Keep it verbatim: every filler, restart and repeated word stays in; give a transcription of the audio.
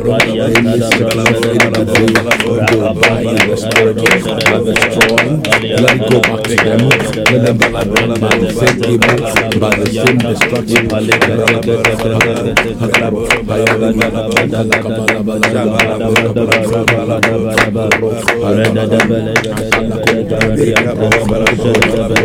Any spirit of delay, go by the spirit of destroying. Let it go back to them. Let them be burned by the same evil, by the same destruction.